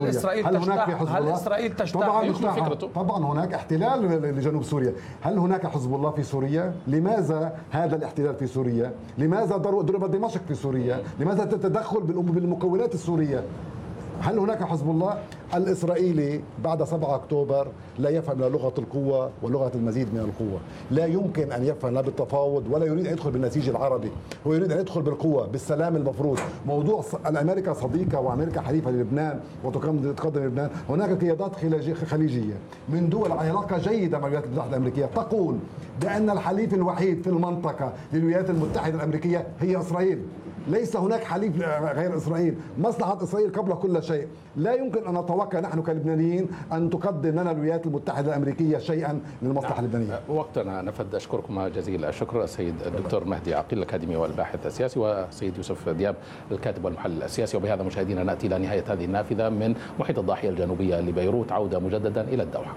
إسرائيل هل هناك في هل إسرائيل تجتاح؟ طبعا هناك احتلال لجنوب سوريا. هل هناك حزب الله في سوريا؟ لماذا هذا الاحتلال في سوريا؟ لماذا ضرب دمشق في سوريا؟ لماذا التدخل بالمكونات السورية؟ هل هناك حزب الله؟ الإسرائيلي بعد 7 أكتوبر لا يفهم لا لغة القوة ولغة المزيد من القوة. لا يمكن أن يفهم لا بالتفاوض ولا يريد أن يدخل بالنسيج العربي. هو يريد أن يدخل بالقوة بالسلام المفروض. موضوع الأمريكا صديقة وأمريكا حليفة للبنان وتقدم لبنان. هناك قيادات خليجية من دول على علاقة جيدة مع الولايات المتحدة الأمريكية تقول بأن الحليف الوحيد في المنطقة للولايات المتحدة الأمريكية هي إسرائيل. ليس هناك حليف غير إسرائيل. مصلحة إسرائيل قبل كل شيء. لا يمكن أن نتوقع نحن كلبنانيين أن تقدم لنا الولايات المتحدة الأمريكية شيئا للمصلحة اللبنانية. وقتنا نفد. أشكركم جزيل الشكر السيد الدكتور مهدي عقيل الأكاديمي والباحث السياسي، وسيد يوسف دياب الكاتب والمحلل السياسي. وبهذا مشاهدينا نأتي إلى نهاية هذه النافذة من محيط الضاحية الجنوبية لبيروت. عودة مجددا إلى الدوحة.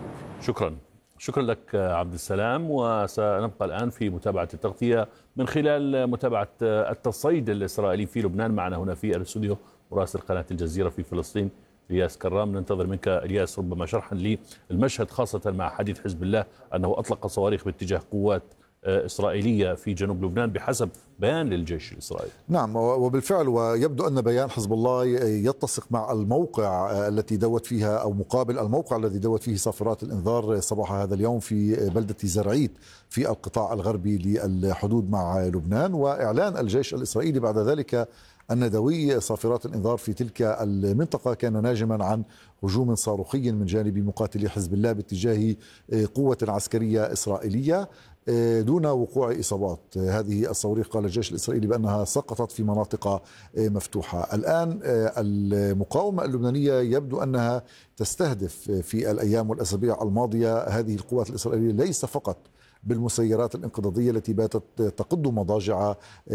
شكرا لك عبد السلام. وسنبقى الآن في متابعة التغطية من خلال متابعة التصعيد الإسرائيلي في لبنان. معنا هنا في الاستوديو مراسل قناة الجزيرة في فلسطين الياس كرام. ننتظر منك الياس ربما شرحا للمشهد، خاصة مع حديث حزب الله أنه أطلق صواريخ باتجاه قوات إسرائيلية في جنوب لبنان بحسب بيان للجيش الإسرائيلي. نعم، وبالفعل ويبدو أن بيان حزب الله يتسق مع الموقع التي دوت فيها أو مقابل الموقع الذي دوت فيه صافرات الإنذار صباح هذا اليوم في بلدة زرعيت في القطاع الغربي للحدود مع لبنان، وإعلان الجيش الإسرائيلي بعد ذلك أن دوي صافرات الإنذار في تلك المنطقة كان ناجما عن هجوم صاروخي من جانب مقاتلي حزب الله باتجاه قوة عسكرية إسرائيلية دون وقوع إصابات. هذه الصواريخ قال الجيش الإسرائيلي بأنها سقطت في مناطق مفتوحة. الآن المقاومة اللبنانية يبدو أنها تستهدف في الأيام والأسابيع الماضية هذه القوات الإسرائيلية ليس فقط بالمسيرات الانقضاضية التي باتت تقض مضاجع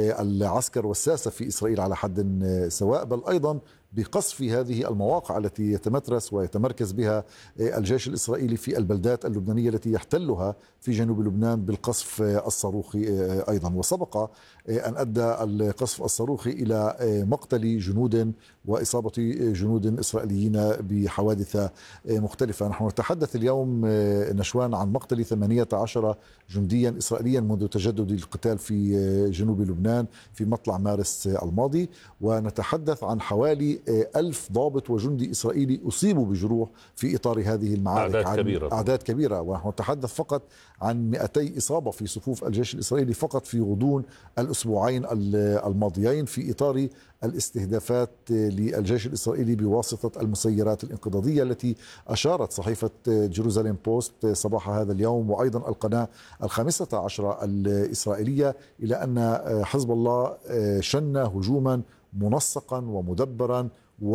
العسكر والساسة في إسرائيل على حد سواء، بل أيضا بقصف هذه المواقع التي يتمترس ويتمركز بها الجيش الإسرائيلي في البلدات اللبنانية التي يحتلها في جنوب لبنان بالقصف الصاروخي أيضا. وسبق أن أدى القصف الصاروخي إلى مقتل جنود وإصابة جنود إسرائيليين بحوادث مختلفة. نحن نتحدث اليوم نشوان عن مقتل 18 جنديا إسرائيليا منذ تجدد القتال في جنوب لبنان في مطلع مارس الماضي، ونتحدث عن حوالي 1000 ضابط وجندي إسرائيلي أصيبوا بجروح في إطار هذه المعارك. أعداد كبيرة. ونحن نتحدث فقط عن 200 إصابة في صفوف الجيش الإسرائيلي فقط في غضون الأسبوعين الماضيين في إطار الاستهدافات للجيش الإسرائيلي بواسطة المسيرات الانقضاضية التي أشارت صحيفة جيروزاليم بوست صباح هذا اليوم وأيضا القناة 15 الإسرائيلية إلى أن حزب الله شن هجوما منسقا ومدبرا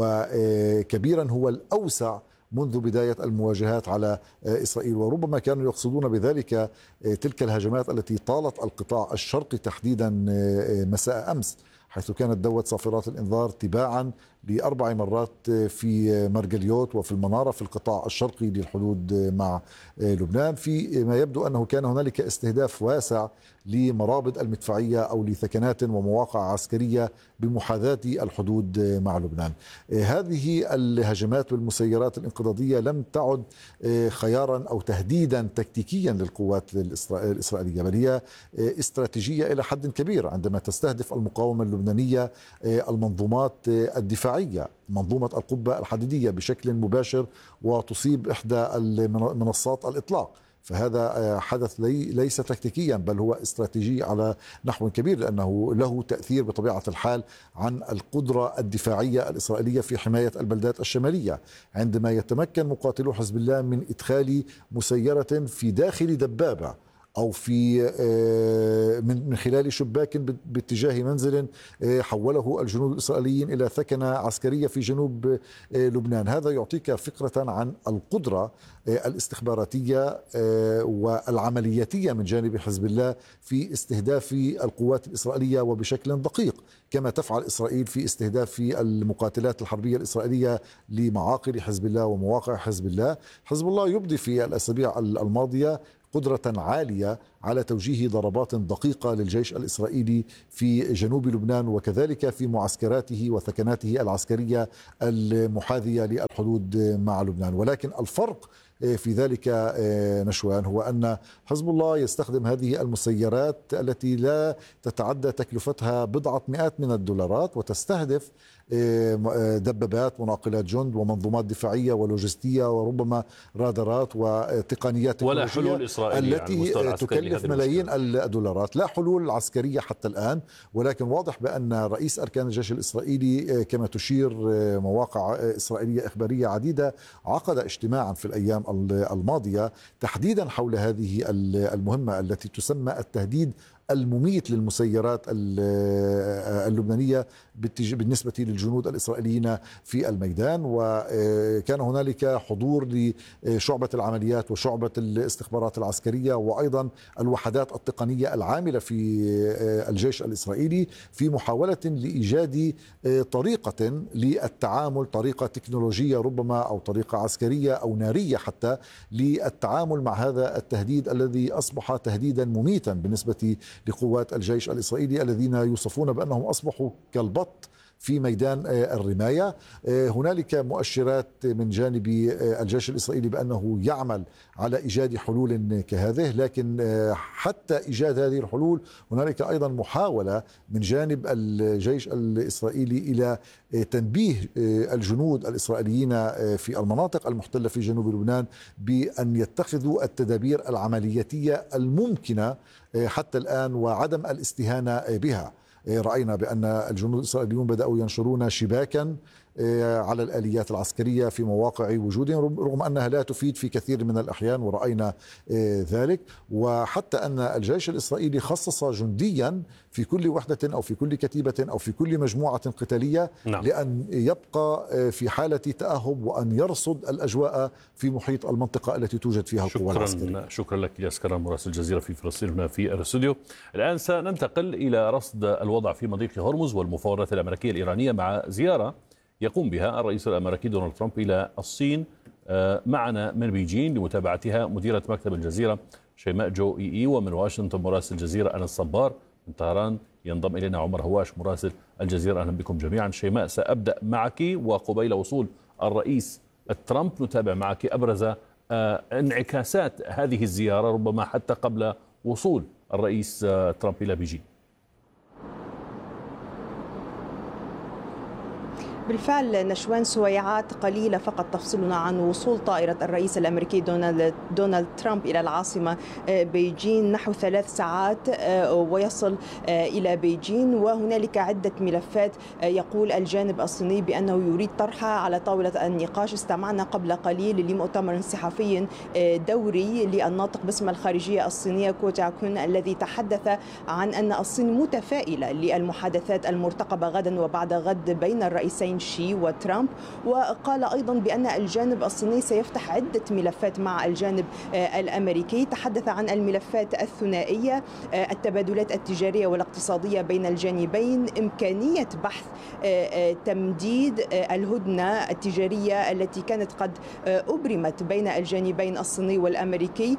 وكبيرا هو الأوسع منذ بداية المواجهات على إسرائيل. وربما كانوا يقصدون بذلك تلك الهجمات التي طالت القطاع الشرقي تحديدا مساء أمس، حيث كانت دوت صافرات الإنذار تباعا ل4 مرات في مرجليوت وفي المنارة في القطاع الشرقي للحدود مع لبنان، في ما يبدو أنه كان هنالك استهداف واسع لمرابط المدفعية أو لثكنات ومواقع عسكرية بمحاذاة الحدود مع لبنان. هذه الهجمات والمسيرات الانقضاضية لم تعد خيارا أو تهديدا تكتيكيا للقوات الإسرائيلية، بل هي استراتيجية إلى حد كبير عندما تستهدف المقاومة اللبنانية المنظومات الدفاعية، منظومة القبة الحديدية بشكل مباشر وتصيب إحدى منصات الإطلاق. فهذا حدث ليس تكتيكيا بل هو استراتيجي على نحو كبير، لأنه له تأثير بطبيعة الحال عن القدرة الدفاعية الإسرائيلية في حماية البلدات الشمالية. عندما يتمكن مقاتلو حزب الله من إدخال مسيرة في داخل دبابة أو في من خلال شباك باتجاه منزل حوله الجنود الإسرائيليين إلى ثكنة عسكرية في جنوب لبنان، هذا يعطيك فكرة عن القدرة الاستخباراتية والعملياتية من جانب حزب الله في استهداف القوات الإسرائيلية وبشكل دقيق، كما تفعل إسرائيل في استهداف المقاتلات الحربية الإسرائيلية لمعاقل حزب الله ومواقع حزب الله. حزب الله يبدي في الأسابيع الماضية قدرة عالية على توجيه ضربات دقيقة للجيش الإسرائيلي في جنوب لبنان وكذلك في معسكراته وثكناته العسكرية المحاذية للحدود مع لبنان. ولكن الفرق في ذلك نشوان هو أن حزب الله يستخدم هذه المسيرات التي لا تتعدى تكلفتها بضعة مئات من الدولارات وتستهدف دبابات، مناقلات جند، ومنظومات دفاعية ولوجستية، وربما رادارات وتقنيات ولا حلول إسرائيلية التي تكلف ملايين الدولارات. لا حلول عسكرية حتى الآن، ولكن واضح بأن رئيس أركان الجيش الإسرائيلي كما تشير مواقع إسرائيلية إخبارية عديدة عقد اجتماعا في الأيام الماضية تحديدا حول هذه المهمة التي تسمى التهديد المميت للمسيرات اللبنانية بالنسبة للجنود الإسرائيليين في الميدان. وكان هنالك حضور لشعبة العمليات وشعبة الاستخبارات العسكرية وأيضا الوحدات التقنية العاملة في الجيش الإسرائيلي في محاولة لإيجاد طريقة للتعامل، طريقة تكنولوجية ربما أو طريقة عسكرية أو نارية حتى للتعامل مع هذا التهديد الذي أصبح تهديدا مميتا بالنسبة لقوات الجيش الإسرائيلي الذين يوصفون بأنهم أصبحوا كالبط في ميدان الرماية. هنالك مؤشرات من جانب الجيش الإسرائيلي بأنه يعمل على إيجاد حلول كهذه، لكن حتى إيجاد هذه الحلول هنالك أيضا محاولة من جانب الجيش الإسرائيلي إلى تنبيه الجنود الإسرائيليين في المناطق المحتلة في جنوب لبنان بأن يتخذوا التدابير العملياتية الممكنة حتى الآن وعدم الاستهانة بها. رأينا بأن الجنود الإسرائيليون بدأوا ينشرون شباكا على الآليات العسكرية في مواقع وجودهم رغم أنها لا تفيد في كثير من الأحيان، ورأينا ذلك. وحتى أن الجيش الإسرائيلي خصص جنديا في كل وحدة أو في كل كتيبة أو في كل مجموعة قتالية لأن يبقى في حالة تأهب وأن يرصد الأجواء في محيط المنطقة التي توجد فيها القوى العسكرية. شكرا لك إلياس كرم مراسل الجزيرة في فلسطين هنا في الاستوديو. الآن سننتقل إلى رصد الوضع في مضيق هرمز والمفاوضات الأمريكية الإيرانية مع زيارة يقوم بها الرئيس الأمريكي دونالد ترامب إلى الصين. معنا من بيجين لمتابعتها مديرة مكتب الجزيرة شيماء جو إي ومن واشنطن مراسل الجزيرة أنس صبار. من طهران ينضم إلينا عمر هواش مراسل الجزيرة. أهلا بكم جميعا. شيماء، سأبدأ معك، وقبيل وصول الرئيس ترامب نتابع معك أبرز انعكاسات هذه الزيارة ربما حتى قبل وصول الرئيس ترامب إلى بيجين. بالفعل نشوان، سويعات قليلة فقط تفصلنا عن وصول طائرة الرئيس الأمريكي دونالد ترامب إلى العاصمة بيجين، نحو 3 ساعات ويصل إلى بيجين. وهنالك عدة ملفات يقول الجانب الصيني بأنه يريد طرحها على طاولة النقاش. استمعنا قبل قليل لمؤتمر صحفي دوري للناطق باسم الخارجية الصينية كو جاكون الذي تحدث عن أن الصين متفائلة للمحادثات المرتقبة غدا وبعد غد بين الرئيسين شي وترامب. وقال أيضا بأن الجانب الصيني سيفتح عدة ملفات مع الجانب الأمريكي. تحدث عن الملفات الثنائية، التبادلات التجارية والاقتصادية بين الجانبين، إمكانية بحث تمديد الهدنة التجارية التي كانت قد أبرمت بين الجانبين الصيني والأمريكي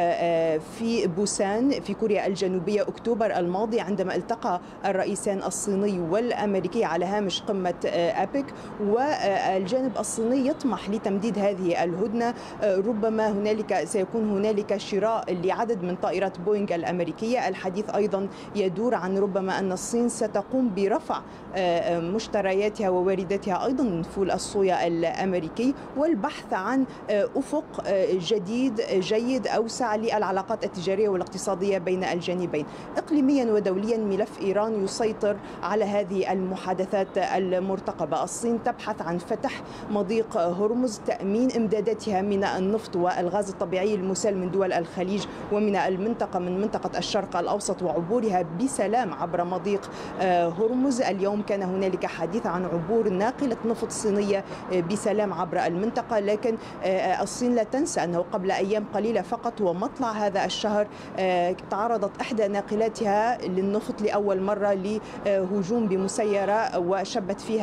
في بوسان في كوريا الجنوبية أكتوبر الماضي عندما التقى الرئيسان الصيني والأمريكي على هامش قمة أبيك. والجانب الصيني يطمح لتمديد هذه الهدنة. ربما سيكون هنالك شراء لعدد من طائرات بوينغ الأمريكية. الحديث أيضا يدور عن ربما أن الصين ستقوم برفع مشترياتها ووارداتها أيضا من فول الصويا الأمريكي، والبحث عن أفق جديد جيد أوسع للعلاقات التجارية والاقتصادية بين الجانبين. إقليميا ودوليا ملف إيران يسيطر على هذه المحادثات المرتقبة. الصين تبحث عن فتح مضيق هرمز، تأمين إمداداتها من النفط والغاز الطبيعي المسال من دول الخليج ومن من منطقة الشرق الأوسط وعبورها بسلام عبر مضيق هرمز. اليوم كان هنالك حديث عن عبور ناقلة نفط صينية بسلام عبر المنطقة، لكن الصين لا تنسى أنه قبل أيام قليلة فقط ومطلع هذا الشهر تعرضت إحدى ناقلاتها للنفط لأول مرة لهجوم بمسيرة وشبت فيها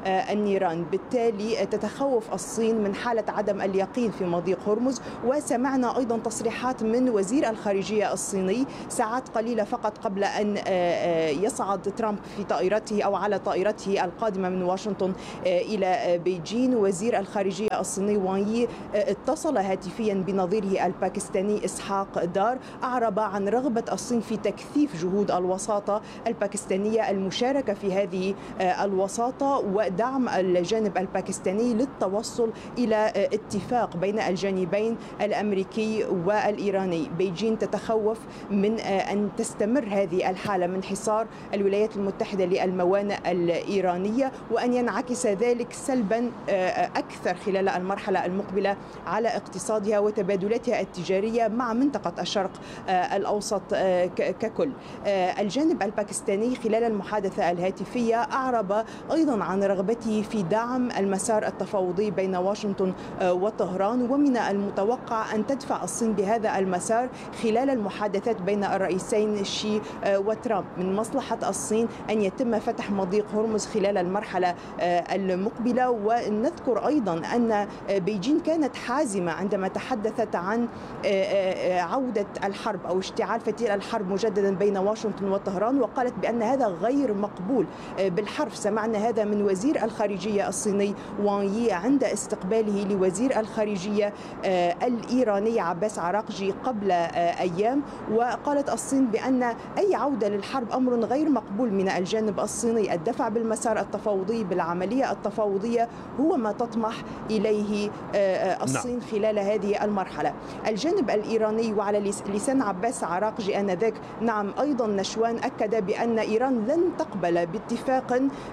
النيران. بالتالي تتخوف الصين من حالة عدم اليقين في مضيق هرمز. وسمعنا أيضا تصريحات من وزير الخارجية الصيني ساعات قليلة فقط قبل أن يصعد ترامب في طائرته أو على طائرته القادمة من واشنطن إلى بيجين. وزير الخارجية الصيني وان يي اتصل هاتفيا بنظيره الباكستاني إسحاق دار، أعرب عن رغبة الصين في تكثيف جهود الوساطة الباكستانية المشاركة في هذه الوساطة ودعم الجانب الباكستاني للتوصل إلى اتفاق بين الجانبين الأمريكي والإيراني. بيجين تتخوف من أن تستمر هذه الحالة من حصار الولايات المتحدة للموانئ الإيرانية وأن ينعكس ذلك سلبا أكثر خلال المرحلة المقبلة على اقتصادها وتبادلاتها التجارية مع منطقة الشرق الأوسط ككل. الجانب الباكستاني خلال المحادثة الهاتفية أعرب أيضا عن رغبته في دعم المسار التفاوضي بين واشنطن وطهران، ومن المتوقع أن تدفع الصين بهذا المسار خلال المحادثات بين الرئيسين شي وترامب. من مصلحة الصين أن يتم فتح مضيق هرمز خلال المرحلة المقبلة. ونذكر أيضا أن بيجين كانت حازمة عندما تحدثت عن عودة الحرب أو اشتعال فتيل الحرب مجددا بين واشنطن وطهران، وقالت بأن هذا غير مقبول بالحرف. سمعنا هذا من وزير الخارجية الصيني وان يي عند استقباله لوزير الخارجية الإيراني عباس عراقجي قبل أيام. وقالت الصين بأن أي عودة للحرب أمر غير مقبول من الجانب الصيني. الدفع بالمسار التفاوضي بالعملية التفاوضية هو ما تطمح إليه الصين خلال هذه المرحلة. الجانب الإيراني وعلى لسان عباس عراقجي آنذاك أيضا نشوان أكد بأن إيران لن تقبل باتفاق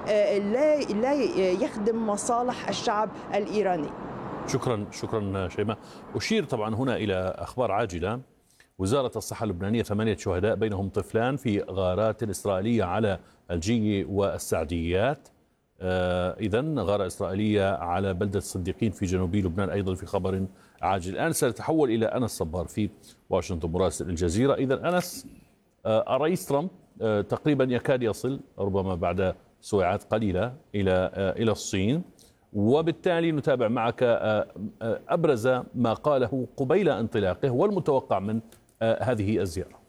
لا يخدم مصالح الشعب الإيراني. شكرا شيماء. أشير طبعا هنا إلى أخبار عاجلة. وزارة الصحة اللبنانية 8 شهداء بينهم طفلان في غارات إسرائيلية على الجي والسعديات. إذن غارة إسرائيلية على بلدة الصديقين في جنوبي لبنان أيضا في خبر عاجل. الآن سنتحول إلى أنس صبار في واشنطن مراسل الجزيرة. إذن أنس، الرئيس ترامب تقريبا يكاد يصل ربما بعد ساعات قليلة إلى الصين، وبالتالي نتابع معك أبرز ما قاله قبيل انطلاقه والمتوقع من هذه الزيارة.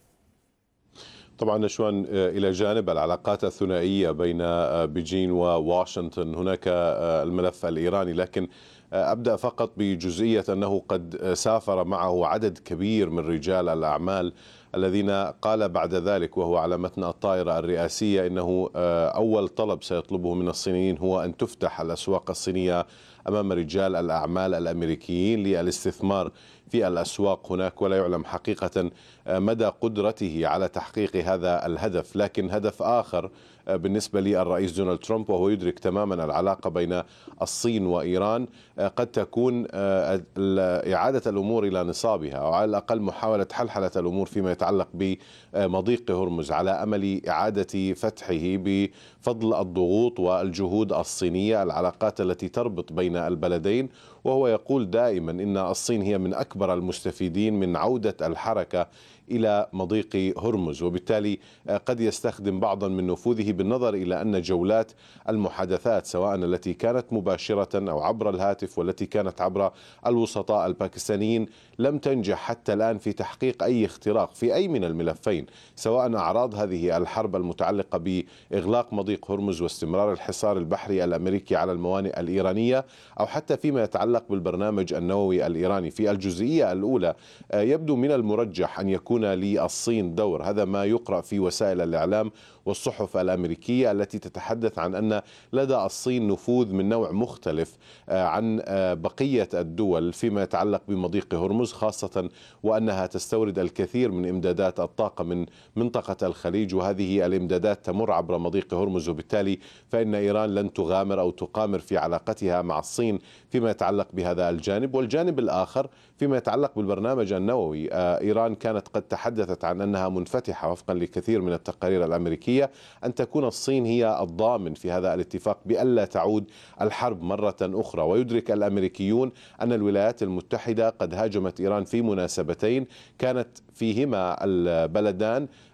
طبعا نشوان، إلى جانب العلاقات الثنائية بين بيجين وواشنطن هناك الملف الإيراني، لكن أبدأ فقط بجزئية أنه قد سافر معه عدد كبير من رجال الأعمال الذين قال بعد ذلك وهو على متن الطائرة الرئاسية إنه أول طلب سيطلبه من الصينيين هو أن تفتح الأسواق الصينية أمام رجال الأعمال الأمريكيين للاستثمار في الأسواق هناك، ولا يعلم حقيقة مدى قدرته على تحقيق هذا الهدف. لكن هدف آخر بالنسبة للرئيس دونالد ترامب، وهو يدرك تماما العلاقة بين الصين وإيران قد تكون إعادة الأمور إلى نصابها، أو على الأقل محاولة حلحلة الأمور فيما يتعلق بمضيق هرمز، على أمل إعادة فتحه بفضل الضغوط والجهود الصينية، العلاقات التي تربط بين البلدين. وهو يقول دائما إن الصين هي من أكبر المستفيدين من عودة الحركة إلى مضيق هرمز، وبالتالي قد يستخدم بعضا من نفوذه بالنظر إلى أن جولات المحادثات سواء التي كانت مباشرة أو عبر الهاتف والتي كانت عبر الوسطاء الباكستانيين لم تنجح حتى الآن في تحقيق أي اختراق في أي من الملفين، سواء أعراض هذه الحرب المتعلقة بإغلاق مضيق هرمز واستمرار الحصار البحري الأمريكي على الموانئ الإيرانية، أو حتى فيما يتعلق بالبرنامج النووي الإيراني. في الجزئية الأولى يبدو من المرجح أن يكون للصين دور، هذا ما يقرأ في وسائل الإعلام والصحف الأمريكية التي تتحدث عن أن لدى الصين نفوذ من نوع مختلف عن بقية الدول فيما يتعلق بمضيق هرمز، خاصة وأنها تستورد الكثير من إمدادات الطاقة من منطقة الخليج، وهذه الإمدادات تمر عبر مضيق هرمز، وبالتالي فإن إيران لن تغامر أو تقامر في علاقتها مع الصين فيما يتعلق بهذا الجانب. والجانب الآخر فيما يتعلق بالبرنامج النووي، إيران كانت قد تحدثت عن أنها منفتحة وفقا لكثير من التقارير الأمريكية أن تكون الصين هي الضامن في هذا الاتفاق بألا تعود الحرب مرة أخرى. ويدرك الأمريكيون أن الولايات المتحدة قد هاجمت إيران في مناسبتين كانت فيهما البلدان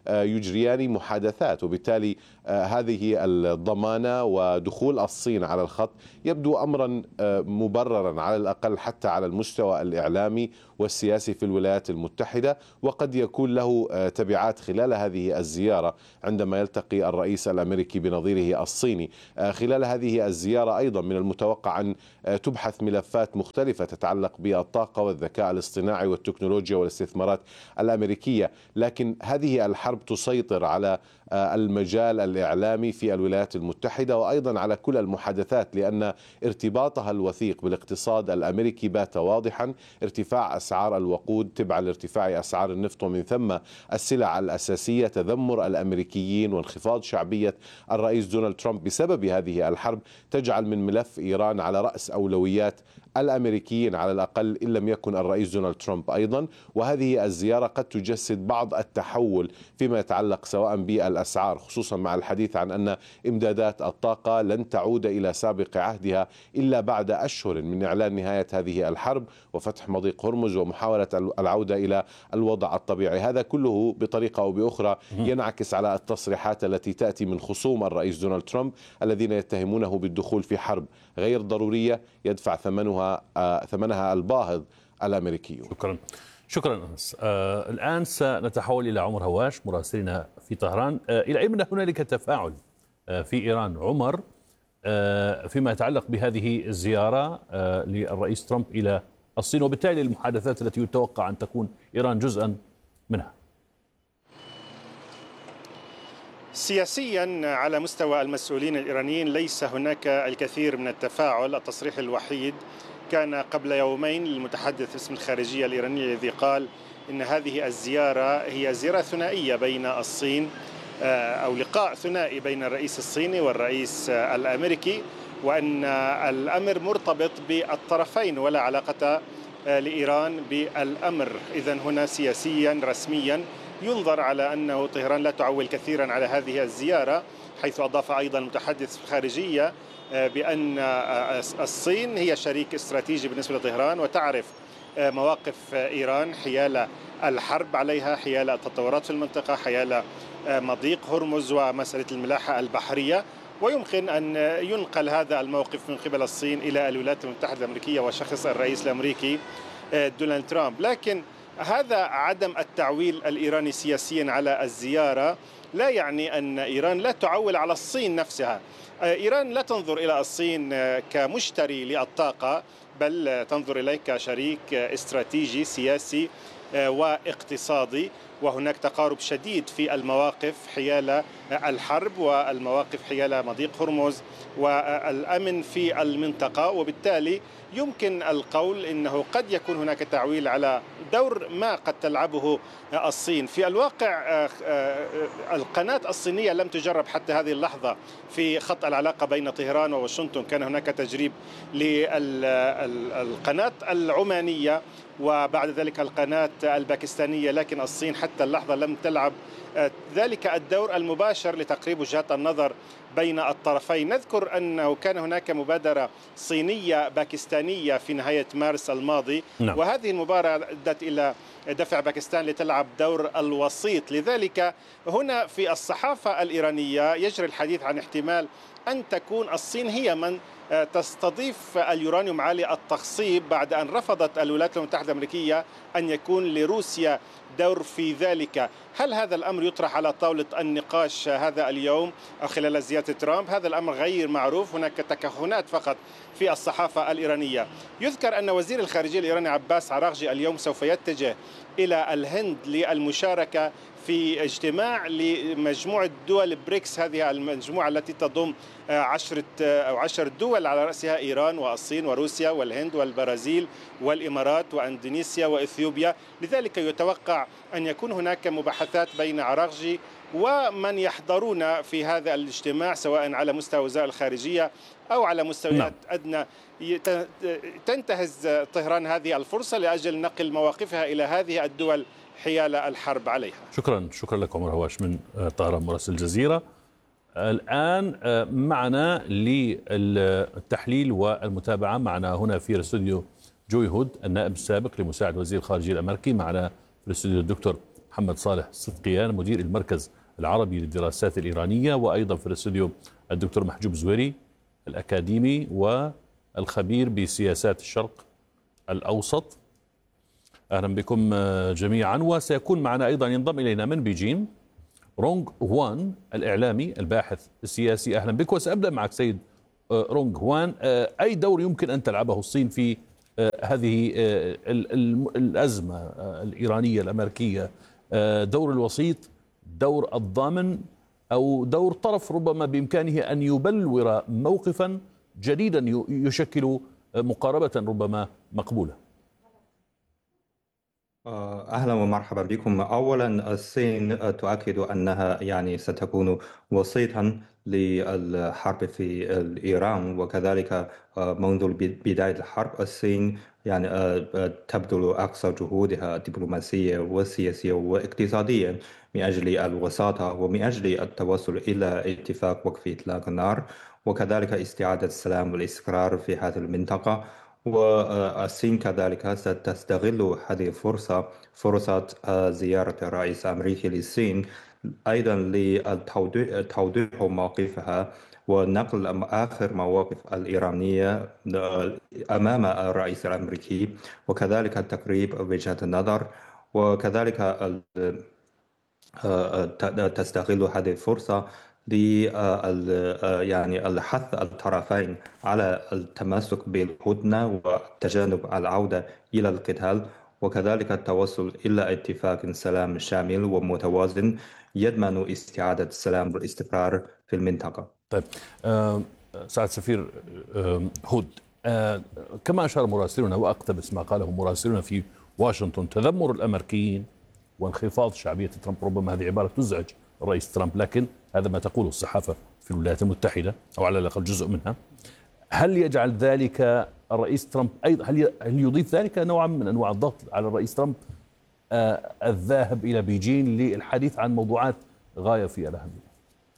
يجريان محادثات، وبالتالي هذه الضمانة ودخول الصين على الخط يبدو أمرا مبررا على الأقل حتى على المستوى الإعلامي والسياسي في الولايات المتحدة، وقد يكون له تبعات خلال هذه الزيارة عندما يلتقي الرئيس الأمريكي بنظيره الصيني. خلال هذه الزيارة أيضا من المتوقع أن تبحث ملفات مختلفة تتعلق بالطاقة والذكاء الاصطناعي والتكنولوجيا والاستثمارات الأمريكية، لكن هذه الحرب تسيطر على المجال الإعلامي في الولايات المتحدة وأيضا على كل المحادثات، لأن ارتباطها الوثيق بالاقتصاد الأمريكي بات واضحا. ارتفاع أسعار الوقود تبعا لارتفاع أسعار النفط ومن ثم السلع الأساسية، تذمر الأمريكيين وانخفاض شعبية الرئيس دونالد ترامب بسبب هذه الحرب تجعل من ملف إيران على رأس أولويات الأمريكيين على الأقل إن لم يكن الرئيس دونالد ترامب أيضا. وهذه الزيارة قد تجسد بعض التحول فيما يتعلق سواء بالأسعار، خصوصا مع الحديث عن أن إمدادات الطاقة لن تعود إلى سابق عهدها إلا بعد أشهر من إعلان نهاية هذه الحرب وفتح مضيق هرمز ومحاولة العودة إلى الوضع الطبيعي. هذا كله بطريقة أو بأخرى ينعكس على التصريحات التي تأتي من خصوم الرئيس دونالد ترامب الذين يتهمونه بالدخول في حرب غير ضرورية يدفع ثمنها الباهظ الأمريكيون. شكرا أنس. الآن سنتحول إلى عمر هواش مراسلنا في طهران. إلى أي مدى هنالك تفاعل في إيران عمر فيما يتعلق بهذه الزيارة للرئيس ترامب إلى الصين وبالتالي المحادثات التي يتوقع أن تكون إيران جزءا منها؟ سياسيا على مستوى المسؤولين الإيرانيين ليس هناك الكثير من التفاعل. التصريح الوحيد كان قبل يومين للمتحدث باسم الخارجية الإيرانية الذي قال إن هذه الزيارة هي زيارة ثنائية بين الصين أو لقاء ثنائي بين الرئيس الصيني والرئيس الأمريكي، وأن الأمر مرتبط بالطرفين ولا علاقة لإيران بالأمر. إذن هنا سياسيا رسميا ينظر على أنه طهران لا تعول كثيرا على هذه الزيارة، حيث أضاف أيضا المتحدث الخارجية بأن الصين هي شريك استراتيجي بالنسبة لطهران وتعرف مواقف إيران حيال الحرب عليها، حيال التطورات في المنطقة، حيال مضيق هرمز ومسألة الملاحة البحرية، ويمكن أن ينقل هذا الموقف من قبل الصين إلى الولايات المتحدة الأمريكية وشخص الرئيس الأمريكي دونالد ترامب. لكن هذا عدم التعويل الإيراني سياسيا على الزيارة لا يعني أن إيران لا تعول على الصين نفسها. إيران لا تنظر إلى الصين كمشتري للطاقة، بل تنظر إليه كشريك استراتيجي سياسي واقتصادي، وهناك تقارب شديد في المواقف حيال الحرب والمواقف حيال مضيق هرمز والأمن في المنطقة، وبالتالي يمكن القول إنه قد يكون هناك تعويل على دور ما قد تلعبه الصين. في الواقع القناة الصينية لم تجرب حتى هذه اللحظة في خط العلاقة بين طهران وواشنطن. كان هناك تجريب للقناة العمانية وبعد ذلك القناة الباكستانية، لكن الصين حتى اللحظة لم تلعب ذلك الدور المباشر لتقريب وجهات النظر بين الطرفين. نذكر أنه كان هناك مبادرة صينية باكستانية في نهاية مارس الماضي، وهذه المبادرة أدت إلى دفع باكستان لتلعب دور الوسيط. لذلك هنا في الصحافة الإيرانية يجري الحديث عن احتمال أن تكون الصين هي من تستضيف اليورانيوم عالي التخصيب بعد أن رفضت الولايات المتحدة الأمريكية أن يكون لروسيا دور في ذلك. هل هذا الأمر يطرح على طاولة النقاش هذا اليوم أو خلال زيارة ترامب؟ هذا الأمر غير معروف، هناك تكهنات فقط في الصحافة الإيرانية. يذكر أن وزير الخارجية الإيراني عباس عراغجي اليوم سوف يتجه إلى الهند للمشاركة في اجتماع لمجموعة دول بريكس، هذه المجموعة التي تضم 10 دول على رأسها إيران والصين وروسيا والهند والبرازيل والإمارات وأندونيسيا وإثيوبيا. لذلك يتوقع أن يكون هناك مباحثات بين عراغجي ومن يحضرون في هذا الاجتماع سواء على مستوى وزارة الخارجية أو على مستويات أدنى. تنتهز طهران هذه الفرصة لأجل نقل مواقفها إلى هذه الدول حيال الحرب عليها. شكرا لك عمر هواش من طهران مراسل الجزيرة. الآن معنا للتحليل والمتابعة معنا هنا في الاستوديو جوي هود النائب السابق لمساعد وزير الخارجية الأمريكي، معنا في الاستوديو الدكتور محمد صالح صدقيان مدير المركز العربي للدراسات الإيرانية، وأيضا في الاستوديو الدكتور محجوب زويري الأكاديمي والخبير بسياسات الشرق الأوسط. أهلا بكم جميعا. وسيكون معنا أيضا ينضم إلينا من بيجين رونغ هوان الإعلامي الباحث السياسي. أهلا بك. وسأبدأ معك سيد رونغ هوان، أي دور يمكن أن تلعبه الصين في هذه الأزمة الإيرانية الأمريكية؟ دور الوسيط، دور الضامن، أو دور طرف ربما بإمكانه أن يبلور موقفا جديدا يشكل مقاربة ربما مقبولة؟ أهلا ومرحبا بكم. أولا الصين تؤكد أنها ستكون وسيطا للحرب في إيران، وكذلك منذ بداية الحرب الصين تبذل أقصى جهودها الدبلوماسية والسياسية واقتصادية من أجل الوساطة ومن أجل التوصل إلى اتفاق وقف إطلاق النار، وكذلك استعادة السلام والاستقرار في هذه المنطقة. والصين كذلك ستستغل هذه فرصة زيارة الرئيس الأمريكي للصين أيضا لتوضيح موقفها ونقل آخر مواقف الإيرانية أمام الرئيس الأمريكي، وكذلك تقريب وجهة النظر، وكذلك تستغل هذه الفرصة الحث الطرفين على التمسك بالهدنة وتجنب العودة إلى القتال، وكذلك التوصل إلى اتفاق سلام شامل ومتوازن يضمن استعادة السلام والاستقرار في المنطقة. طيب سعد سفير هود، كما أشار مراسلنا وأقتبس ما قاله مراسلنا في واشنطن، تذمر الأمريكيين وانخفاض شعبية ترامب، ربما هذه عبارة تزعج الرئيس ترامب، لكن هذا ما تقوله الصحافة في الولايات المتحدة أو على الأقل جزء منها. هل يجعل ذلك الرئيس ترامب أيضا، هل يضيف ذلك نوعا من أنواع الضغط على الرئيس ترامب الذاهب إلى بيجين للحديث عن موضوعات غاية في الأهمية؟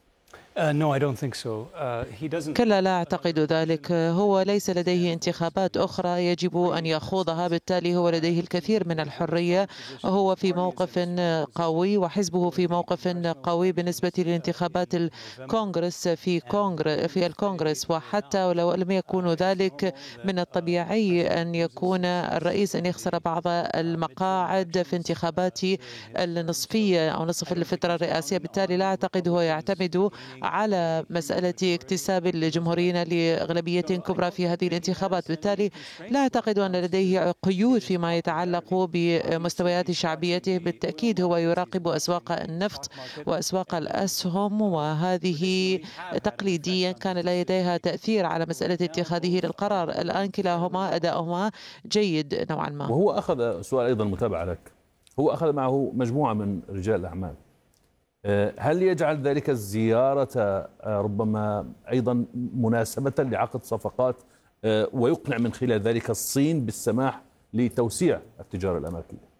كلا، لا أعتقد ذلك. هو ليس لديه انتخابات أخرى يجب أن يخوضها، بالتالي هو لديه الكثير من الحرية. هو في موقف قوي وحزبه في موقف قوي بالنسبة لانتخابات الكونغرس في الكونغرس، وحتى ولو لم يكون ذلك من الطبيعي أن يكون الرئيس أن يخسر بعض المقاعد في انتخابات النصفية أو نصف الفترة الرئاسية. بالتالي لا أعتقد هو يعتمد على مسألة اكتساب الجمهوريين لأغلبية كبرى في هذه الانتخابات. بالتالي لا أعتقد أن لديه قيود فيما يتعلق بمستويات شعبيته. بالتأكيد هو يراقب أسواق النفط وأسواق الأسهم، وهذه تقليديا كان لديها تأثير على مسألة اتخاذه للقرار. الآن كلاهما أداؤهما جيد نوعا ما. وهو أخذ، سؤال أيضا متابعة لك، هو أخذ معه مجموعة من رجال الأعمال. هل يجعل ذلك الزيارة ربما أيضا مناسبة لعقد صفقات ويقنع من خلال ذلك الصين بالسماح لتوسيع التجارة الأمريكية؟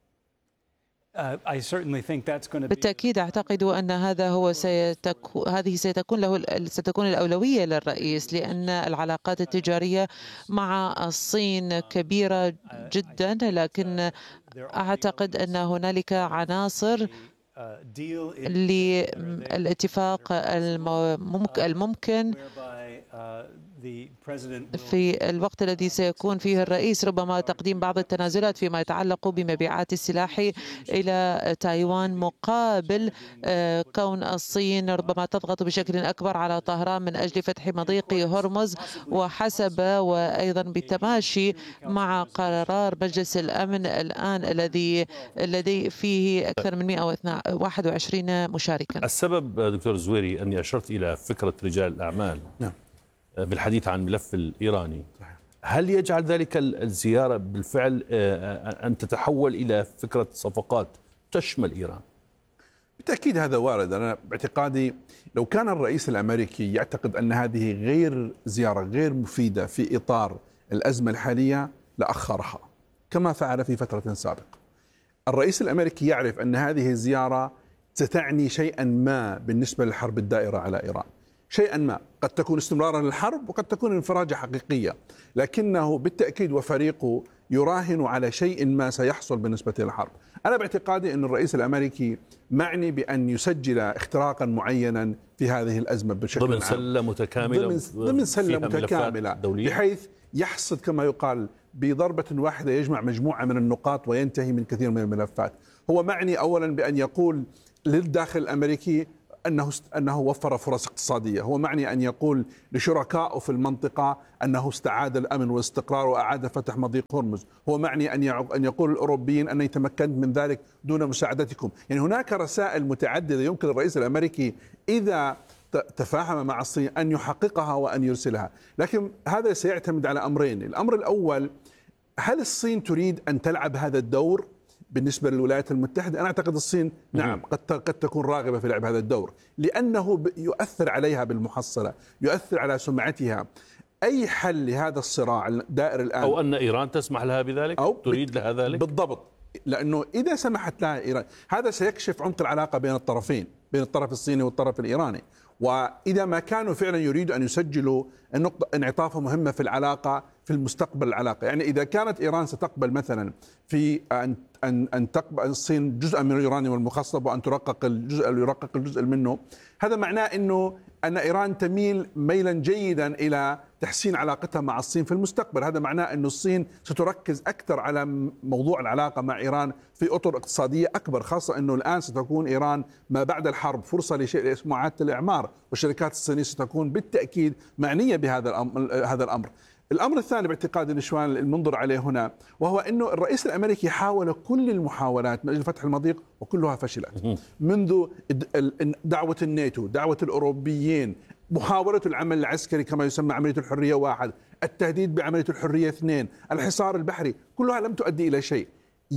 بالتأكيد أعتقد أن هذه ستكون الأولوية للرئيس، لأن العلاقات التجارية مع الصين كبيرة جدا، لكن أعتقد أن هنالك عناصر للاتفاق الممكن في الوقت الذي سيكون فيه الرئيس، ربما تقديم بعض التنازلات فيما يتعلق بمبيعات السلاح إلى تايوان، مقابل كون الصين ربما تضغط بشكل أكبر على طهران من أجل فتح مضيق هرمز، وحسب وأيضا بالتماشي مع قرار مجلس الأمن الآن الذي فيه أكثر من 121 مشاركا. السبب دكتور زويري أني أشرت إلى فكرة رجال الأعمال بالحديث عن الملف الإيراني. هل يجعل ذلك الزيارة بالفعل أن تتحول إلى فكرة صفقات تشمل إيران؟ بالتأكيد هذا وارد. أنا باعتقادي لو كان الرئيس الأمريكي يعتقد أن هذه زيارة غير مفيدة في إطار الأزمة الحالية لأخرها كما فعل في فترة سابقة. الرئيس الأمريكي يعرف أن هذه الزيارة ستعني شيئا ما بالنسبة للحرب الدائرة على إيران، شيئا ما، قد تكون استمرارا للحرب وقد تكون انفراجة حقيقية، لكنه بالتأكيد وفريقه يراهن على شيء ما سيحصل بالنسبة للحرب. أنا باعتقادي أن الرئيس الأمريكي معني بأن يسجل اختراقا معينا في هذه الأزمة بشكل ضمن عام. سلة متكاملة، ضمن سلة متكاملة بحيث يحصد كما يقال بضربة واحدة، يجمع مجموعة من النقاط وينتهي من كثير من الملفات. هو معني أولا بأن يقول للداخل الأمريكي أنه وفر فرص اقتصادية. هو معني أن يقول لشركائه في المنطقة أنه استعاد الأمن والاستقرار وأعاد فتح مضيق هرمز. هو معني أن يقول للأوروبيين أني تمكنت من ذلك دون مساعدتكم. يعني هناك رسائل متعددة يمكن الرئيس الأمريكي إذا تفاهم مع الصين أن يحققها وأن يرسلها، لكن هذا سيعتمد على أمرين. الأمر الأول، هل الصين تريد أن تلعب هذا الدور بالنسبة للولايات المتحدة؟ أنا أعتقد الصين نعم قد تكون راغبة في لعب هذا الدور، لأنه يؤثر عليها بالمحصلة، يؤثر على سمعتها. أي حل لهذا الصراع الدائر الآن، أو أن إيران تسمح لها بذلك أو تريد لها ذلك بالضبط، لأنه إذا سمحت لها إيران هذا سيكشف عمق العلاقة بين الطرفين، بين الطرف الصيني والطرف الإيراني. وإذا ما كانوا فعلا يريدوا أن يسجلوا انعطافة مهمة في العلاقة في المستقبل العلاقة، يعني إذا كانت إيران ستقبل مثلا في أن تقبل الصين جزءا من اليورانيوم المخصب وأن ترقق الجزء منه، هذا معناه أن إيران تميل ميلا جيدا إلى تحسين علاقتها مع الصين في المستقبل. هذا معناه أن الصين ستركز أكثر على موضوع العلاقة مع إيران في أطر اقتصادية أكبر، خاصة أنه الآن ستكون إيران ما بعد الحرب فرصة لشيء اسمه إعادة الإعمار، والشركات الصينية ستكون بالتأكيد معنية بهذا الأمر. الأمر الثاني باعتقادي نشوان المنظر عليه هنا، وهو أنه الرئيس الأمريكي حاول كل المحاولات من أجل فتح المضيق وكلها فشلت، منذ دعوة الناتو، دعوة الأوروبيين، محاولة العمل العسكري كما يسمى عملية الحرية 1، التهديد بعملية الحرية 2، الحصار البحري، كلها لم تؤدي إلى شيء.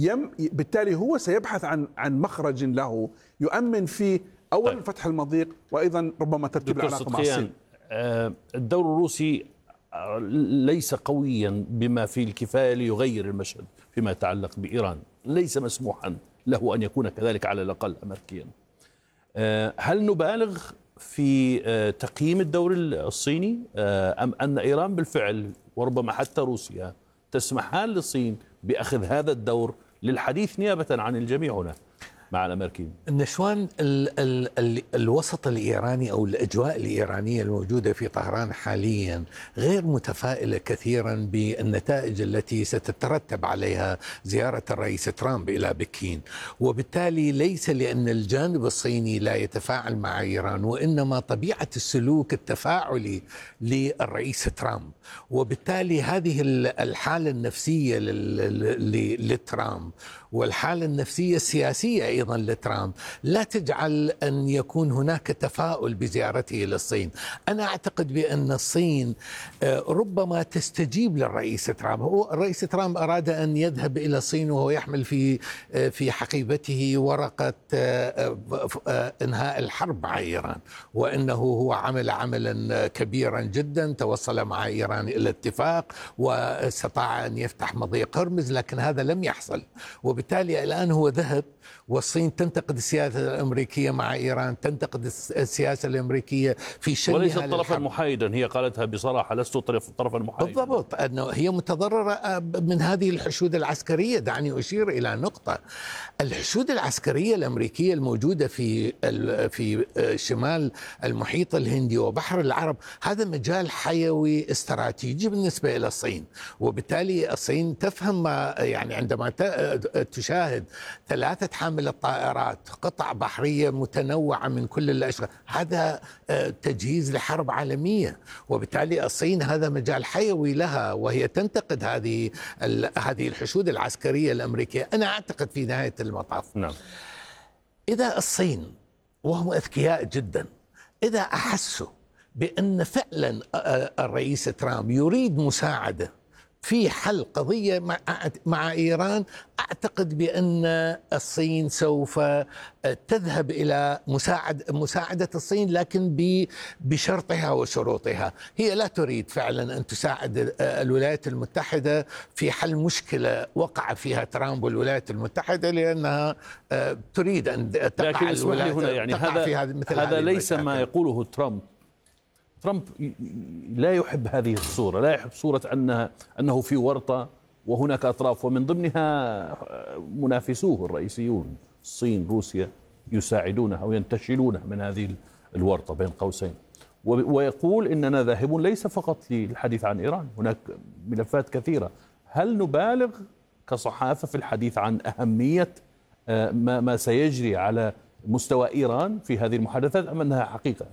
بالتالي هو سيبحث عن مخرج له يؤمن فيه أولا فتح المضيق، وأيضا ربما ترتيب العلاقة مع الصين. الدور الروسي ليس قويا بما فيه الكفاية ليغير المشهد فيما يتعلق بإيران، ليس مسموحا له أن يكون كذلك على الأقل أمريكيا. هل نبالغ في تقييم الدور الصيني أم أن إيران بالفعل وربما حتى روسيا تسمحان للصين بأخذ هذا الدور للحديث نيابة عن الجميع هنا مع الأمريكيين؟ نشوان، الوسط الإيراني أو الأجواء الإيرانية الموجودة في طهران حاليا غير متفائلة كثيرا بالنتائج التي ستترتب عليها زيارة الرئيس ترامب إلى بكين، وبالتالي ليس لأن الجانب الصيني لا يتفاعل مع إيران، وإنما طبيعة السلوك التفاعلي للرئيس ترامب، وبالتالي هذه الحالة النفسية لترامب والحالة النفسية السياسية أيضا لترامب لا تجعل أن يكون هناك تفاؤل بزيارته للصين. أنا أعتقد بأن الصين ربما تستجيب للرئيس ترامب. هو الرئيس ترامب أراد أن يذهب إلى الصين وهو يحمل في حقيبته ورقة إنهاء الحرب مع إيران، وإنه هو عمل عملا كبيرا جدا، توصل مع إيران إلى اتفاق واستطاع أن يفتح مضيق هرمز، لكن هذا لم يحصل. وبالتالي الآن هو ذهب، والصين تنتقد السياسة الأمريكية مع إيران، تنتقد السياسة الأمريكية في شنها وليست طرفا محايدا، هي قالتها بصراحة لست طرفا محايدا. بالضبط، أنه هي متضررة من هذه الحشود العسكرية. دعني أشير إلى نقطة: الحشود العسكرية الأمريكية الموجودة في شمال المحيط الهندي وبحر العرب هذا مجال حيوي استراتيجي بالنسبة إلى الصين، وبالتالي الصين تفهم يعني عندما تشاهد 3 حاملة طائرات، قطع بحرية متنوعة من كل الأشغال، هذا تجهيز لحرب عالمية، وبالتالي الصين هذا مجال حيوي لها، وهي تنتقد هذه الحشود العسكرية الأمريكية. أنا أعتقد في نهاية المطاف إذا الصين، وهم أذكياء جدا، إذا أحسوا بأن فعلا الرئيس ترامب يريد مساعدة في حل قضية مع إيران، أعتقد بأن الصين سوف تذهب إلى مساعدة الصين، لكن بشرطها وشروطها. هي لا تريد فعلا أن تساعد الولايات المتحدة في حل مشكلة وقع فيها ترامب والولايات المتحدة، لأنها تريد أن تقع الولايات هنا يعني هذا ليس ما يقوله ترامب لا يحب هذه الصورة، لا يحب صورة أنه في ورطة وهناك أطراف ومن ضمنها منافسوه الرئيسيون الصين روسيا يساعدونه أو ينتشلونه من هذه الورطة بين قوسين، ويقول إننا ذاهب ليس فقط للحديث عن إيران، هناك ملفات كثيرة. هل نبالغ كصحافة في الحديث عن أهمية ما سيجري على مستوى إيران في هذه المحادثات أم أنها حقيقة؟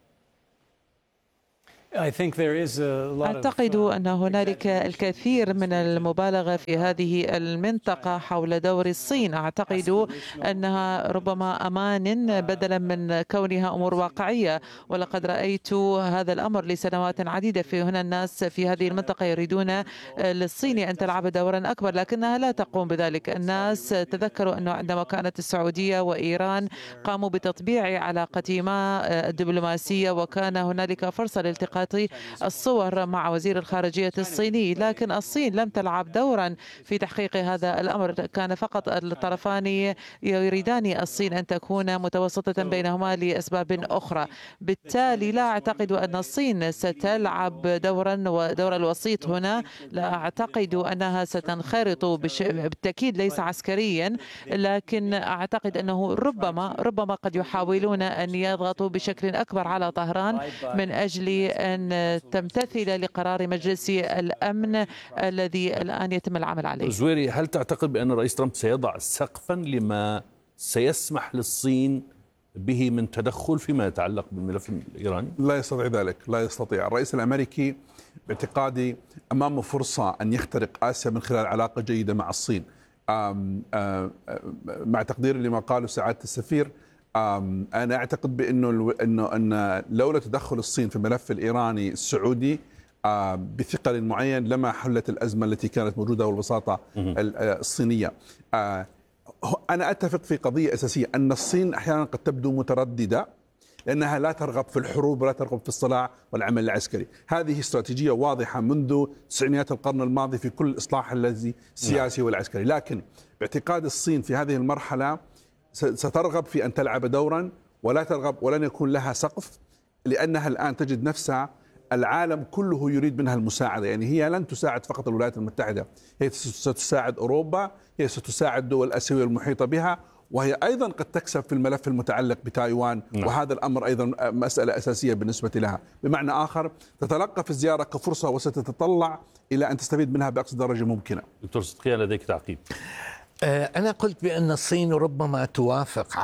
أعتقد أن هنالك الكثير من المبالغة في هذه المنطقة حول دور الصين. أعتقد أنها ربما أمان بدلا من كونها أمور واقعية، ولقد رأيت هذا الأمر لسنوات عديدة. في هنا الناس في هذه المنطقة يريدون للصين أن تلعب دورا أكبر، لكنها لا تقوم بذلك. الناس تذكروا أنه عندما كانت السعودية وإيران قاموا بتطبيع علاقتهما الدبلوماسية، وكان هنالك فرصة لالتقاط الصور مع وزير الخارجية الصيني، لكن الصين لم تلعب دورا في تحقيق هذا الأمر. كان فقط الطرفان يريدان الصين أن تكون متوسطة بينهما لأسباب أخرى. بالتالي لا أعتقد أن الصين ستلعب دورا، ودور الوسيط هنا لا أعتقد أنها ستنخرط بالتأكيد ليس عسكريا، لكن أعتقد أنه ربما قد يحاولون أن يضغطوا بشكل أكبر على طهران من أجل أن تمتثل لقرار مجلس الأمن الذي الآن يتم العمل عليه. زويري، هل تعتقد بأن الرئيس ترامب سيضع سقفا لما سيسمح للصين به من تدخل فيما يتعلق بالملف الإيراني؟ لا يستطيع ذلك، لا يستطيع. الرئيس الأمريكي باعتقادي أمامه فرصة أن يخترق آسيا من خلال علاقة جيدة مع الصين. مع تقديري لما قاله سعادة السفير، أنا أعتقد أن لولا تدخل الصين في الملف الإيراني السعودي بثقل معين لما حلت الأزمة التي كانت موجودة والبساطة الصينية. أنا أتفق في قضية أساسية، أن الصين أحيانا قد تبدو مترددة لأنها لا ترغب في الحروب ولا ترغب في الصراع والعمل العسكري. هذه استراتيجية واضحة منذ تسعينيات القرن الماضي في كل الإصلاح الذي السياسي والعسكري، لكن باعتقاد الصين في هذه المرحلة سترغب في أن تلعب دورا ولا ترغب ولن يكون لها سقف، لأنها الآن تجد نفسها العالم كله يريد منها المساعدة. يعني هي لن تساعد فقط الولايات المتحدة، هي ستساعد أوروبا، هي ستساعد دول آسيوية المحيطة بها، وهي أيضا قد تكسب في الملف المتعلق بتايوان. وهذا الأمر أيضا مسألة أساسية بالنسبة لها. بمعنى آخر تتلقى في الزيارة كفرصة وستتطلع إلى أن تستفيد منها بأقصى درجة ممكنة. دكتور صدقيان، لديك تعقيب؟ أنا قلت بأن الصين ربما توافق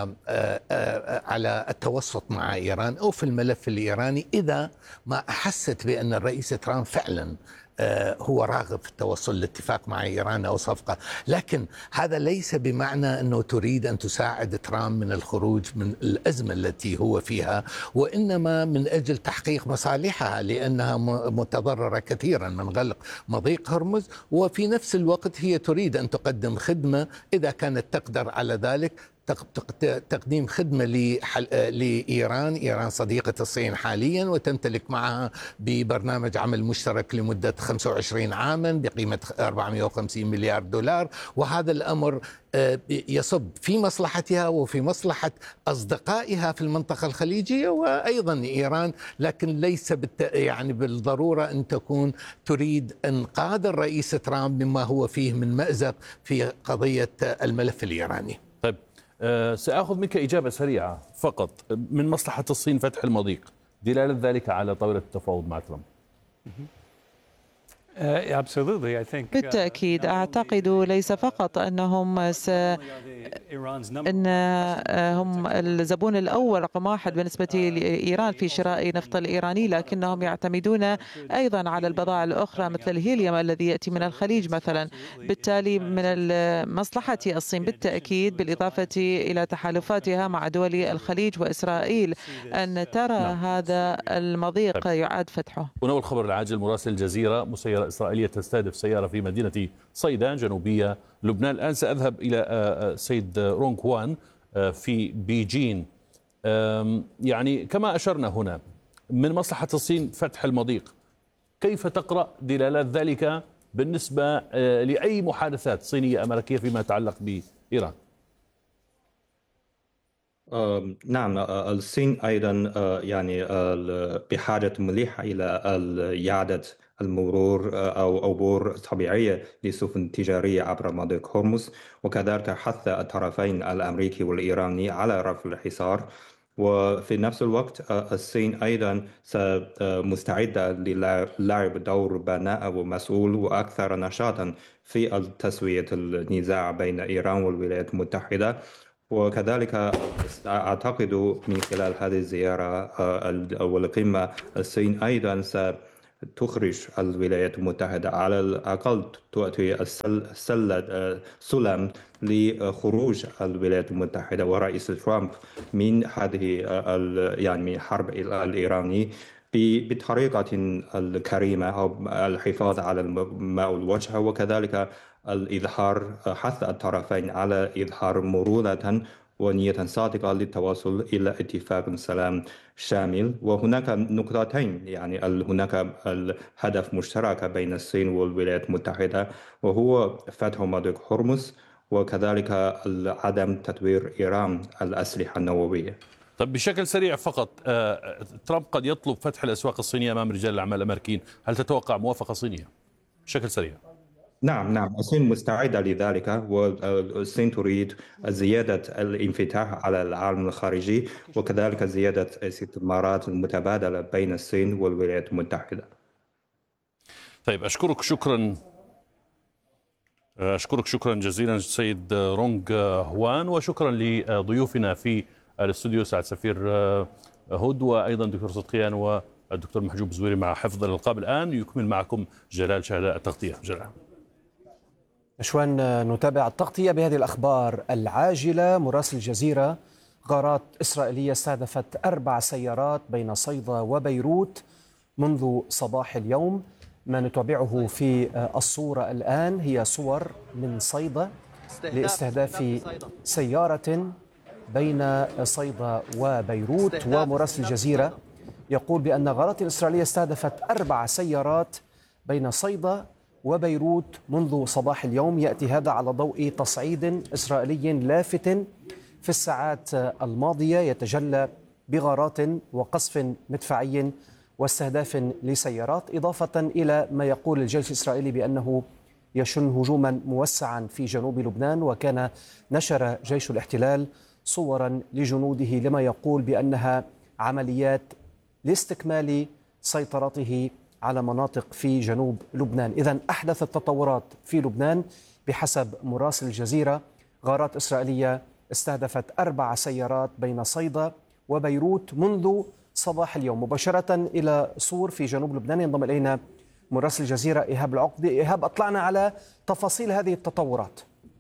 على التوسط مع إيران أو في الملف الإيراني إذا ما أحست بأن الرئيس ترامب فعلا هو راغب في التوصل لاتفاق مع إيران أو صفقة. لكن هذا ليس بمعنى أنه تريد أن تساعد ترامب من الخروج من الأزمة التي هو فيها، وإنما من أجل تحقيق مصالحها، لأنها متضررة كثيرا من غلق مضيق هرمز، وفي نفس الوقت هي تريد أن تقدم خدمة إذا كانت تقدر على ذلك، تقديم خدمة لإيران. إيران صديقة الصين حاليا وتمتلك معها ببرنامج عمل مشترك لمدة 25 عاما بقيمة 450 مليار دولار، وهذا الأمر يصب في مصلحتها وفي مصلحة أصدقائها في المنطقة الخليجية وأيضا إيران، لكن ليس يعني بالضرورة أن تكون تريد إنقاذ الرئيس ترامب مما هو فيه من مأزق في قضية الملف الإيراني. طيب، سأخذ منك إجابة سريعة فقط. من مصلحة الصين فتح المضيق، دلالة ذلك على طاولة التفاوض مع ترامب؟ بالتأكيد. أعتقد ليس فقط أنهم هم الزبون الأول رقم واحد بالنسبة لإيران في شراء نفط الإيراني، لكنهم يعتمدون أيضا على البضائع الأخرى مثل الهيليوم الذي يأتي من الخليج مثلا. بالتالي من مصلحة الصين بالتأكيد، بالإضافة إلى تحالفاتها مع دول الخليج وإسرائيل، أن ترى هذا المضيق يعاد فتحه. ونول الخبر العاجل، مراسل الجزيرة، مسيرة إسرائيلية تستهدف سيارة في مدينة صيدان جنوبية لبنان. الآن سأذهب إلى سيد رونغ هوان في بيجين. يعني كما أشرنا هنا، من مصلحة الصين فتح المضيق، كيف تقرأ دلالات ذلك بالنسبة لأي محادثات صينية أمريكية فيما يتعلق بإيران؟ نعم، الصين أيضا يعني بحاجة ملحة إلى إعادة المرور أو عبور طبيعية لسفن تجارية عبر مضيق هرمز، وكذلك حث الطرفين الأمريكي والإيراني على رفع الحصار. وفي نفس الوقت الصين أيضا مستعدة للعب دور بناء ومسؤول وأكثر نشاطا في تسوية النزاع بين إيران والولايات المتحدة. وكذلك أعتقد من خلال هذه الزيارة والقمة الصين أيضا ستخرج الولايات المتحدة على الأقل تؤتي سلم لخروج الولايات المتحدة ورئيس ترامب من هذه يعني الحرب الإيرانية بطريقة الكريمة أو الحفاظ على ماء الوجه، وكذلك الإظهار حث الطرفين على إظهار مرونة ونية صادقة للتوصل إلى اتفاق سلام شامل. وهناك نقطتين، يعني هناك الهدف مشترك بين الصين والولايات المتحدة وهو فتح مضيق هرمز، وكذلك عدم تطوير إيران الأسلحة النووية. طيب بشكل سريع فقط، ترامب قد يطلب فتح الأسواق الصينية أمام رجال الأعمال الأمريكيين، هل تتوقع موافقة صينية؟ بشكل سريع. نعم، الصين مستعدة لذلك، والصين تريد زيادة الانفتاح على العالم الخارجي وكذلك زيادة الاستثمارات المتبادلة بين الصين والولايات المتحدة. طيب أشكرك شكرا جزيلا سيد رونغ هوان، وشكرا لضيوفنا في الاستوديو سعد سفير هود وأيضا دكتور صدقيان والدكتور محجوب زويري مع حفظ الألقاب. الآن يكمل معكم جلال شهداء التغطية. جلال. نشوان نتابع التغطية بهذه الأخبار العاجلة. مراسل الجزيرة: غارات إسرائيلية استهدفت 4 سيارات بين صيدا وبيروت منذ صباح اليوم. ما نتابعه في الصورة الآن هي صور من صيدا لاستهداف سيارة بين صيدا وبيروت. ومراسل الجزيرة يقول بأن غارات إسرائيلية استهدفت 4 سيارات بين صيدا وبيروت منذ صباح اليوم. يأتي هذا على ضوء تصعيد إسرائيلي لافت في الساعات الماضية يتجلى بغارات وقصف مدفعي واستهداف لسيارات، إضافة إلى ما يقول الجيش الإسرائيلي بأنه يشن هجوما موسعا في جنوب لبنان. وكان نشر جيش الاحتلال صورا لجنوده لما يقول بأنها عمليات لاستكمال سيطرته على مناطق في جنوب لبنان. إذن أحدث التطورات في لبنان بحسب مراسل الجزيرة: غارات إسرائيلية استهدفت 4 سيارات بين صيدا وبيروت منذ صباح اليوم. مباشرة إلى صور في جنوب لبنان ينضم إلينا مراسل الجزيرة إيهاب العقدي. إيهاب، أطلعنا على تفاصيل هذه التطورات.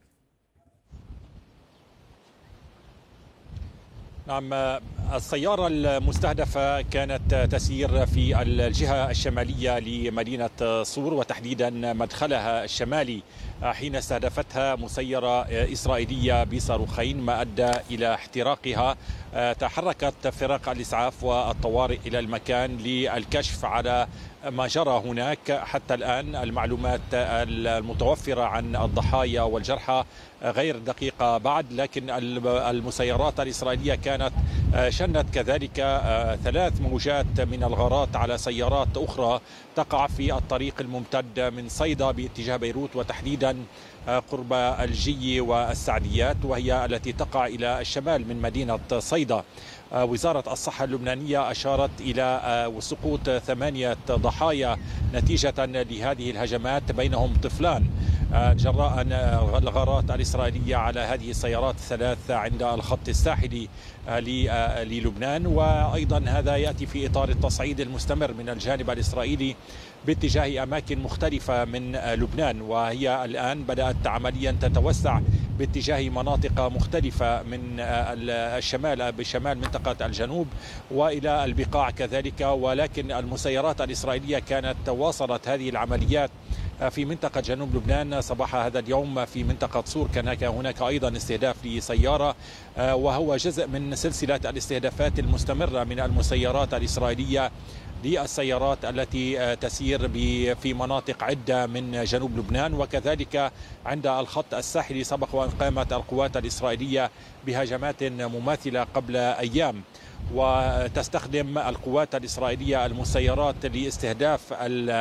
نعم، السيارة المستهدفة كانت تسير في الجهة الشمالية لمدينة صور وتحديدا مدخلها الشمالي حين استهدفتها مسيرة إسرائيلية بصاروخين ما أدى إلى احتراقها. تحركت فرق الإسعاف والطوارئ إلى المكان للكشف على ما جرى هناك. حتى الآن المعلومات المتوفرة عن الضحايا والجرحى غير دقيقة بعد، لكن المسيرات الإسرائيلية كانت شنت كذلك 3 موجات من الغارات على سيارات أخرى تقع في الطريق الممتد من صيدا باتجاه بيروت وتحديدا قرب الجي والسعديات، وهي التي تقع إلى الشمال من مدينة صيدا. وزارة الصحة اللبنانية أشارت إلى سقوط 8 ضحايا نتيجة لهذه الهجمات، بينهم طفلان، جراء الغارات الإسرائيلية على هذه السيارات 3 عند الخط الساحلي للبنان. وأيضا هذا يأتي في إطار التصعيد المستمر من الجانب الإسرائيلي باتجاه أماكن مختلفة من لبنان، وهي الآن بدأت عمليا تتوسع باتجاه مناطق مختلفة من الشمال بشمال منطقة الجنوب وإلى البقاع كذلك. ولكن المسيرات الإسرائيلية كانت واصلت هذه العمليات في منطقة جنوب لبنان. صباح هذا اليوم في منطقة صور كان هناك أيضا استهداف لسيارة، وهو جزء من سلسلة الاستهدافات المستمرة من المسيرات الإسرائيلية للسيارات التي تسير في مناطق عدة من جنوب لبنان. وكذلك عند الخط الساحلي سبق وأن قامت القوات الإسرائيلية بهجمات مماثلة قبل أيام، وتستخدم القوات الإسرائيلية المسيرات لاستهداف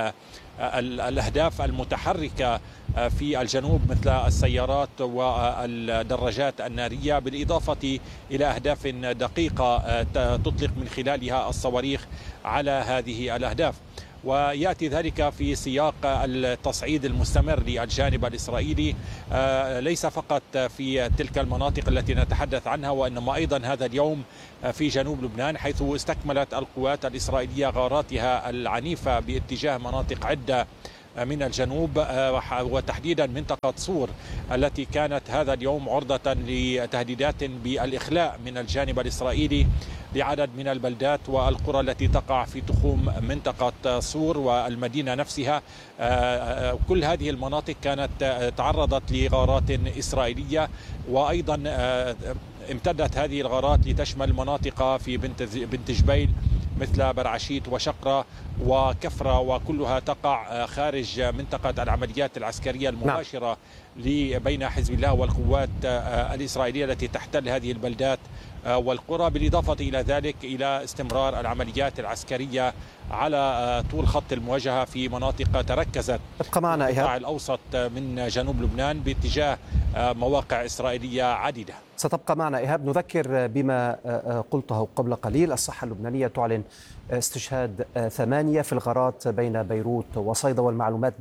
الأهداف المتحركة في الجنوب مثل السيارات والدراجات النارية، بالإضافة إلى أهداف دقيقة تطلق من خلالها الصواريخ على هذه الأهداف. ويأتي ذلك في سياق التصعيد المستمر للجانب الإسرائيلي، ليس فقط في تلك المناطق التي نتحدث عنها، وإنما أيضا هذا اليوم في جنوب لبنان، حيث استكملت القوات الإسرائيلية غاراتها العنيفة باتجاه مناطق عدة من الجنوب، وتحديدا منطقة صور التي كانت هذا اليوم عرضة لتهديدات بالإخلاء من الجانب الإسرائيلي لعدد من البلدات والقرى التي تقع في تخوم منطقة صور والمدينة نفسها. كل هذه المناطق كانت تعرضت لغارات إسرائيلية، وأيضا امتدت هذه الغارات لتشمل مناطق في بنت جبيل مثل برعشيت وشقرة وكفرة، وكلها تقع خارج منطقة العمليات العسكرية المباشرة بين حزب الله والقوات الإسرائيلية التي تحتل هذه البلدات والقرى، بالإضافة إلى ذلك إلى استمرار العمليات العسكرية على طول خط المواجهة في مناطق تركزت ابقى معنا في القطاع الأوسط من جنوب لبنان باتجاه مواقع إسرائيلية عديدة. ستبقى معنا إيهاب. نذكر بما قلته قبل قليل، الصحة اللبنانية تعلن استشهاد 8 في الغارات بين بيروت وصيدا، والمعلومات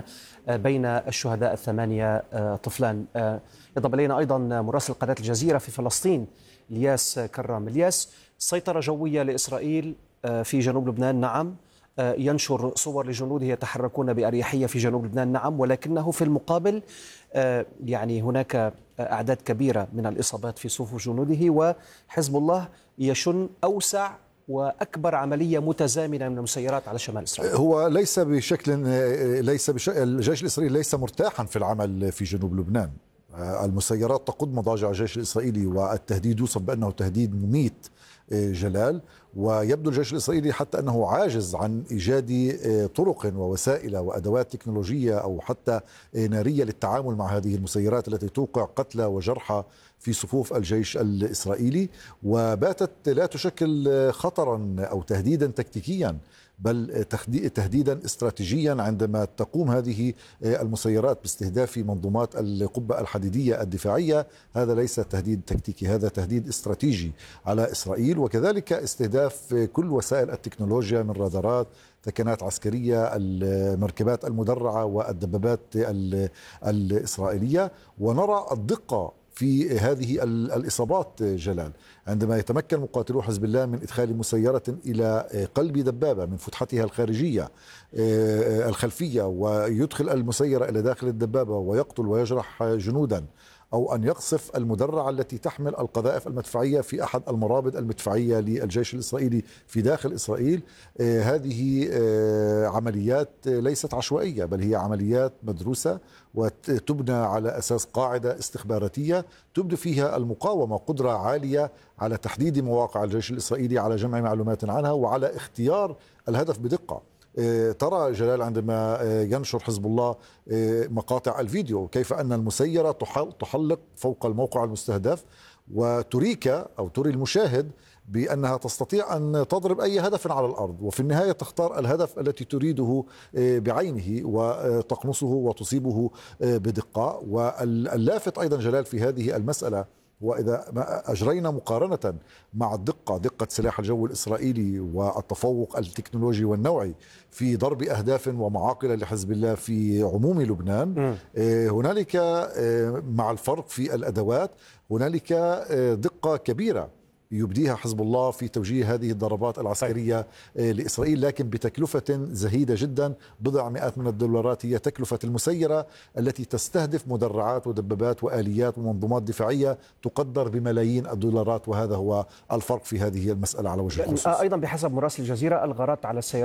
بين الشهداء 8 طفلان. يضم إلينا أيضا مراسل قناة الجزيرة في فلسطين الياس كرام. الياس، سيطرة جوية لإسرائيل في جنوب لبنان، نعم، ينشر صور لجنوده يتحركون بأريحية في جنوب لبنان، نعم، ولكنه في المقابل يعني هناك أعداد كبيرة من الإصابات في صفوف جنوده، وحزب الله يشن أوسع وأكبر عملية متزامنة من المسيرات على شمال إسرائيل. هو ليس الجيش الإسرائيلي ليس مرتاحا في العمل في جنوب لبنان. المسيرات تقود مضاجع الجيش الإسرائيلي، والتهديد يوصف بأنه تهديد مميت جلال، ويبدو الجيش الإسرائيلي حتى أنه عاجز عن إيجاد طرق ووسائل وأدوات تكنولوجية أو حتى نارية للتعامل مع هذه المسيرات التي توقع قتلى وجرحى في صفوف الجيش الإسرائيلي، وباتت لا تشكل خطرا أو تهديدا تكتيكيا، بل تهديدا استراتيجيا عندما تقوم هذه المسيرات باستهداف منظومات القبة الحديدية الدفاعية. هذا ليس تهديد تكتيكي، هذا تهديد استراتيجي على إسرائيل، وكذلك استهداف كل وسائل التكنولوجيا من رادارات، ثكنات عسكرية، المركبات المدرعة والدبابات الإسرائيلية. ونرى الدقة في هذه الإصابات جلال، عندما يتمكن مقاتلو حزب الله من إدخال مسيرة إلى قلب دبابة من فتحتها الخارجية الخلفية، ويدخل المسيرة إلى داخل الدبابة ويقتل ويجرح جنودا، أو أن يقصف المدرعة التي تحمل القذائف المدفعية في أحد المرابط المدفعية للجيش الإسرائيلي في داخل إسرائيل. هذه عمليات ليست عشوائية، بل هي عمليات مدروسة وتبنى على أساس قاعدة استخباراتية تبدو فيها المقاومة قدرة عالية على تحديد مواقع الجيش الإسرائيلي، على جمع معلومات عنها، وعلى اختيار الهدف بدقة. ترى جلال عندما ينشر حزب الله مقاطع الفيديو كيف أن المسيرة تحلق فوق الموقع المستهدف، وتريك أو تري المشاهد بأنها تستطيع أن تضرب أي هدف على الأرض، وفي النهاية تختار الهدف التي تريده بعينه وتقنصه وتصيبه بدقة. واللافت أيضا جلال في هذه المسألة، وإذا أجرينا مقارنة مع دقة سلاح الجو الإسرائيلي والتفوق التكنولوجي والنوعي في ضرب أهداف ومعاقل لحزب الله في عموم لبنان، هنالك مع الفرق في الأدوات هنالك دقة كبيرة يبديها حزب الله في توجيه هذه الضربات العسكرية لإسرائيل، لكن بتكلفة زهيدة جدا، بضع مئات من الدولارات هي تكلفة المسيرة التي تستهدف مدرعات ودبابات وآليات ومنظومات دفاعية تقدر بملايين الدولارات، وهذا هو الفرق في هذه المسألة على وجه الخصوص. أيضا بحسب مراسل الجزيرة، الغارات على السيارات